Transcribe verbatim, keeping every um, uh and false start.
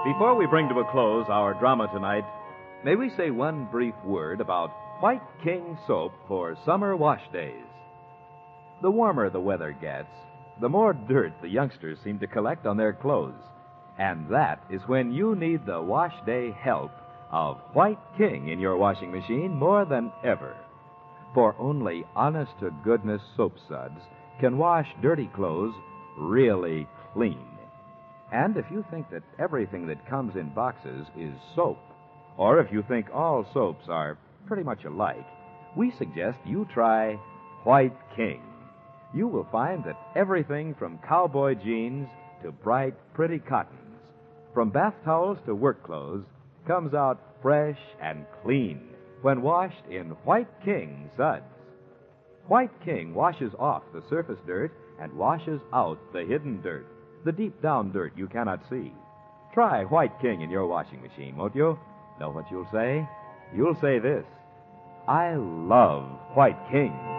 Before we bring to a close our drama tonight, may we say one brief word about White King soap for summer wash days. The warmer the weather gets, the more dirt the youngsters seem to collect on their clothes. And that is when you need the wash day help of White King in your washing machine more than ever. For only honest-to-goodness soap suds can wash dirty clothes really clean. And if you think that everything that comes in boxes is soap, or if you think all soaps are pretty much alike, we suggest you try White King. You will find that everything from cowboy jeans to bright, pretty cottons, from bath towels to work clothes, comes out fresh and clean when washed in White King suds. White King washes off the surface dirt and washes out the hidden dirt, the deep-down dirt you cannot see. Try White King in your washing machine, won't you? Know what you'll say? You'll say this: I love White King.